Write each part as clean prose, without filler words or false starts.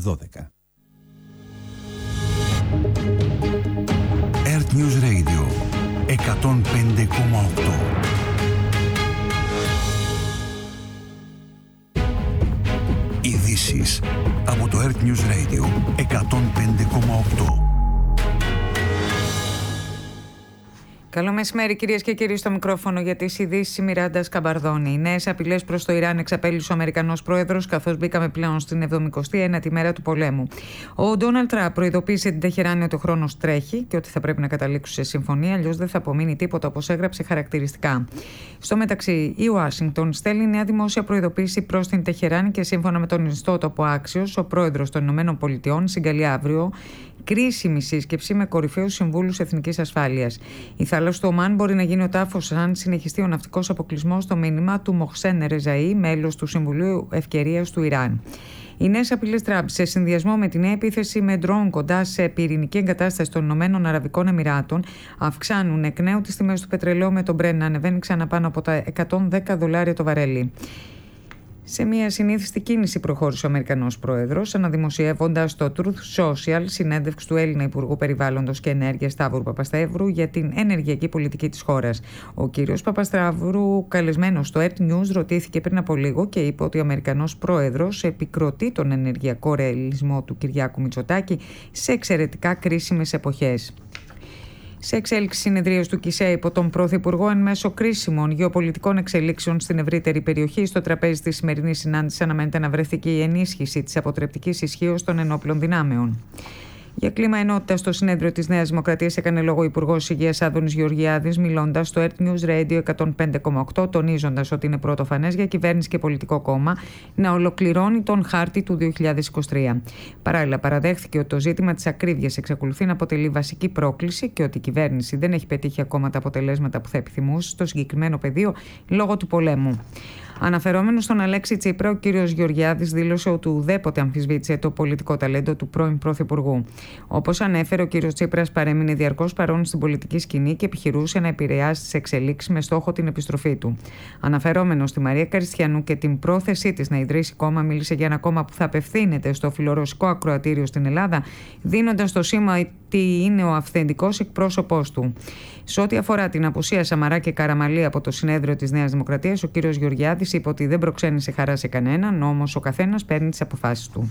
12. Earth News Radio 105,8. Ειδήσεις από το Earth News Radio 105,8. Καλό μεσημέρι, κυρίες και κύριοι, στο μικρόφωνο για τις ειδήσεις η Μιράντα Σκαμπαρδόνη. Νέες απειλές προς το Ιράν εξαπέλυσε ο Αμερικανός πρόεδρος, καθώς μπήκαμε πλέον στην 79η μέρα του πολέμου. Ο Ντόναλντ Τραμπ προειδοποίησε την Τεχεράνη ότι ο χρόνος τρέχει και ότι θα πρέπει να καταλήξουν σε συμφωνία, αλλιώς δεν θα απομείνει τίποτα, όπως έγραψε χαρακτηριστικά. Στο μεταξύ, η Ουάσιγκτον στέλνει νέα δημόσια προειδοποίηση προς την Τεχεράνη και σύμφωνα με τον ιστότοπο Axios, ο πρόεδρος των ΗΠΑ συγκαλεί αύριο κρίσιμη σύσκεψη με κορυφαίους συμβούλους εθνικής ασφάλειας. Η θάλασσα του Ομάν μπορεί να γίνει ο τάφος αν συνεχιστεί ο ναυτικός αποκλεισμός, στο μήνυμα του Μοχσέν Ρεζαΐ, μέλος του Συμβουλίου Ευκαιρίας του Ιράν. Οι νέες απειλές Τραμπ, σε συνδυασμό με τη νέα επίθεση με ντρόουν κοντά σε πυρηνική εγκατάσταση των Ηνωμένων Αραβικών Εμιράτων, αυξάνουν εκ νέου τις τιμές του πετρελαίου, με τον Brent να ανεβαίνει ξανά πάνω από τα $110 το βαρέλι. Σε μια συνήθιστη κίνηση προχώρησε ο Αμερικανός πρόεδρος, αναδημοσιεύοντας στο Truth Social συνέντευξη του Έλληνα Υπουργού Περιβάλλοντος και Ενέργειας Σταύρου Παπασταύρου για την ενεργειακή πολιτική της χώρας. Ο κύριος Παπασταύρου, καλεσμένος στο Earth News, ρωτήθηκε πριν από λίγο και είπε ότι ο Αμερικανός πρόεδρος επικροτεί τον ενεργειακό ρεαλισμό του Κυριάκου Μητσοτάκη σε εξαιρετικά κρίσιμες εποχές. Σε εξέλιξη συνεδρίας του ΚΙΣΕ υπό τον Πρωθυπουργό εν μέσω κρίσιμων γεωπολιτικών εξελίξεων στην ευρύτερη περιοχή, στο τραπέζι της σημερινής συνάντησης αναμένεται να βρεθεί και η ενίσχυση της αποτρεπτικής ισχύως των ενόπλων δυνάμεων. Για κλίμα ενότητα στο συνέδριο της Νέας Δημοκρατίας έκανε λόγο ο Υπουργός Υγείας Άδωνης Γεωργιάδης, μιλώντας στο Earth News Radio 105,8, τονίζοντας ότι είναι πρωτοφανές για κυβέρνηση και πολιτικό κόμμα να ολοκληρώνει τον χάρτη του 2023. Παράλληλα, παραδέχθηκε ότι το ζήτημα της ακρίβειας εξακολουθεί να αποτελεί βασική πρόκληση και ότι η κυβέρνηση δεν έχει πετύχει ακόμα τα αποτελέσματα που θα επιθυμούσε στο συγκεκριμένο πεδίο λόγω του πολέμου. Αναφερόμενος στον Αλέξη Τσίπρα, ο κύριος Γεωργιάδης δήλωσε ότι ουδέποτε αμφισβήτησε το πολιτικό ταλέντο του πρώην Πρωθυπουργού. Όπως ανέφερε, ο κύριος Τσίπρας παρέμεινε διαρκώς παρόν στην πολιτική σκηνή και επιχειρούσε να επηρεάσει τις εξελίξεις με στόχο την επιστροφή του. Αναφερόμενος στη Μαρία Καριστιανού και την πρόθεσή της να ιδρύσει κόμμα, μίλησε για ένα κόμμα που θα απευθύνεται στο φιλορωσικό ακροατήριο στην Ελλάδα, δίνοντας το σήμα ότι είναι ο αυθεντικός εκπρόσωπός του. Σε ό,τι αφορά την απουσία Σαμαρά και Καραμαλή από το συνέδριο της Νέας Δημοκρατίας, ο κύριος Γεωργιάδης είπε ότι δεν προξένησε χαρά σε κανέναν, όμως ο καθένας παίρνει τις αποφάσεις του.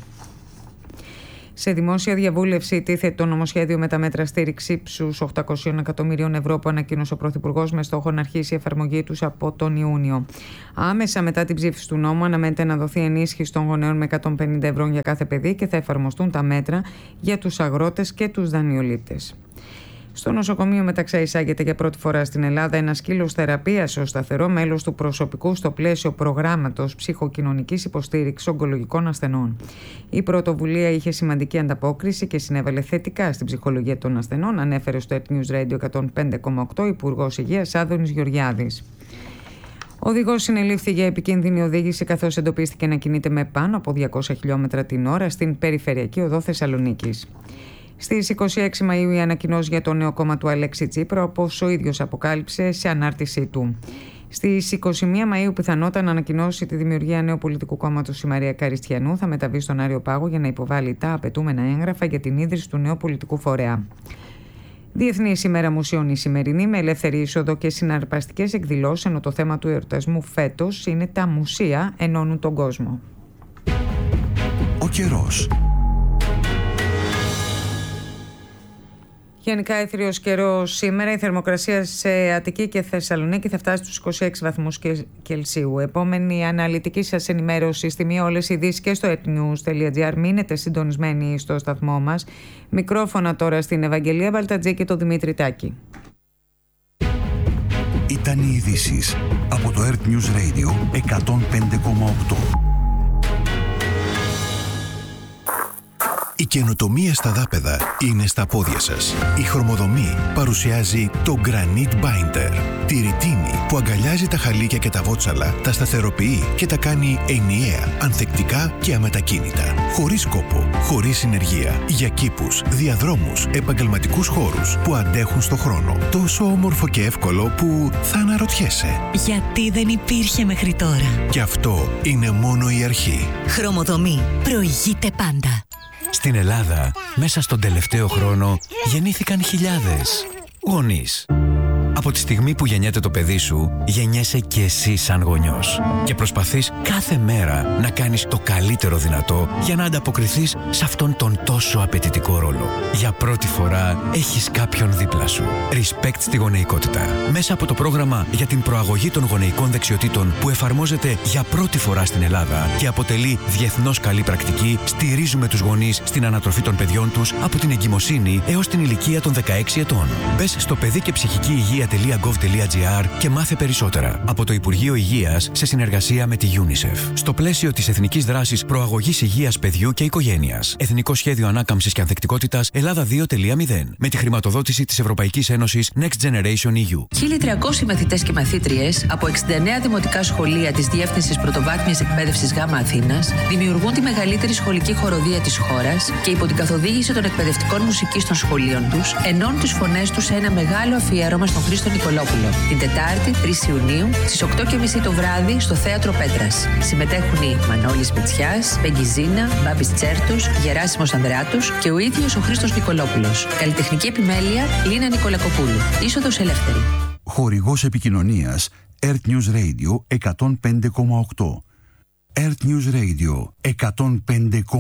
Σε δημόσια διαβούλευση τίθεται το νομοσχέδιο με τα μέτρα στήριξη ύψους 800 εκατομμυρίων ευρώ που ανακοίνωσε ο Πρωθυπουργός με στόχο να αρχίσει η εφαρμογή τους από τον Ιούνιο. Άμεσα μετά την ψήφιση του νόμου αναμένεται να δοθεί ενίσχυση των γονέων με 150 ευρώ για κάθε παιδί και θα εφαρμοστούν τα μέτρα για τους αγρότες και τους δανειολήπτες. Στο νοσοκομείο Μεταξά εισάγεται για πρώτη φορά στην Ελλάδα ένα σκύλος θεραπείας ως σταθερό μέλος του προσωπικού στο πλαίσιο προγράμματος ψυχοκοινωνικής υποστήριξης ογκολογικών ασθενών. Η πρωτοβουλία είχε σημαντική ανταπόκριση και συνέβαλε θετικά στην ψυχολογία των ασθενών, ανέφερε στο Earth News Radio 105,8 Υπουργός Υγείας Άδωνης Γεωργιάδης. Ο οδηγός συνελήφθη για επικίνδυνη οδήγηση, καθώς εντοπίστηκε να κινείται με πάνω από 200 χιλιόμετρα την ώρα στην περιφερειακή οδό Θεσσαλονίκης. Στις 26 Μαΐου η ανακοινώση για το νέο κόμμα του Αλέξη Τσίπρα, όπως ο ίδιος αποκάλυψε σε ανάρτησή του. Στις 21 Μαΐου πιθανόταν να ανακοινώσει τη δημιουργία νέου πολιτικού κόμματος η Μαρία Καριστιανού, θα μεταβεί στον Άριο Πάγο για να υποβάλει τα απαιτούμενα έγγραφα για την ίδρυση του νέου πολιτικού φορέα. Διεθνής ημέρα μουσείων η σημερινή, με ελεύθερη είσοδο και συναρπαστικές εκδηλώσεις, ενώ το θέμα του εορτασμού φέτος είναι τα μουσεία ενώνουν τον κόσμο. Ο καιρός. Γενικά έθριος καιρός σήμερα. Η θερμοκρασία σε Αττική και Θεσσαλονίκη θα φτάσει στους 26 βαθμούς Κελσίου. Επόμενη αναλυτική σας ενημέρωση στη μία όλες οι ειδήσεις και στο etnews.gr. Μείνετε συντονισμένοι στο σταθμό μας. Μικρόφωνα τώρα στην Ευαγγελία Βαλτατζή και τον Δημήτρη Τάκη. Ήταν οι ειδήσεις από το Earth News Radio 105,8. Η καινοτομία στα δάπεδα είναι στα πόδια σας. Η Χρωμοδομή παρουσιάζει το Granite Binder. Τη ρητίνη που αγκαλιάζει τα χαλίκια και τα βότσαλα, τα σταθεροποιεί και τα κάνει ενιαία, ανθεκτικά και αμετακίνητα. Χωρίς κόπο, χωρίς συνεργεία. Για κήπους, διαδρόμους, επαγγελματικούς χώρους που αντέχουν στο χρόνο. Τόσο όμορφο και εύκολο που θα αναρωτιέσαι. Γιατί δεν υπήρχε μέχρι τώρα. Και αυτό είναι μόνο η αρχή. Χρωμοδομή. Προηγείται πάντα. Στην Ελλάδα, μέσα στον τελευταίο χρόνο, γεννήθηκαν χιλιάδες γονείς. Από τη στιγμή που γεννιέται το παιδί σου, γεννιέσαι και εσύ σαν γονιός. Και προσπαθείς κάθε μέρα να κάνεις το καλύτερο δυνατό για να ανταποκριθείς σε αυτόν τον τόσο απαιτητικό ρόλο. Για πρώτη φορά έχεις κάποιον δίπλα σου. Respect στη γονεϊκότητα. Μέσα από το πρόγραμμα για την προαγωγή των γονεϊκών δεξιοτήτων που εφαρμόζεται για πρώτη φορά στην Ελλάδα και αποτελεί διεθνώς καλή πρακτική, στηρίζουμε τους γονείς στην ανατροφή των παιδιών τους από την εγκυμοσύνη έως την ηλικία των 16 ετών. Μπες στο παιδί και ψυχική υγεία.gov.gr και μάθε περισσότερα από το Υπουργείο Υγείας σε συνεργασία με τη UNICEF. Στο πλαίσιο της Εθνικής Δράσης Προαγωγής Υγείας Παιδιού και Οικογένειας. Εθνικό Σχέδιο Ανάκαμψης και Ανθεκτικότητας Ελλάδα 2.0. Με τη χρηματοδότηση της Ευρωπαϊκής Ένωσης Next Generation EU. 1.300 μαθητές και μαθήτριες από 69 δημοτικά σχολεία της Διεύθυνσης Πρωτοβάθμιας Εκπαίδευσης ΓΑΜΑ Αθήνας δημιουργούν τη μεγαλύτερη σχολική χοροδία της χώρας και υπό την καθοδήγηση των εκπαιδευτικών μουσικής των σχολείων τους, ενώνουν τις φωνές τους σε ένα μεγάλο αφιέρωμα στον Χρήστο Νικολόπουλο. Την Τετάρτη, 3 Ιουνίου, στις 8.30 το βράδυ, στο Θέατρο Πέτρας. Συμμετέχουν οι Μανώλης Μητσιάς, Πεγκιζίνα, Μπάμπης Τσέρτους, Γεράσιμος Ανδρεάτος και ο ίδιος ο Χρήστος Νικολόπουλος. Καλλιτεχνική επιμέλεια, Λίνα Νικολακοπούλου. Είσοδος ελεύθερη. Χορηγός επικοινωνίας, Earth News Radio 105,8. Earth News Radio 105,8.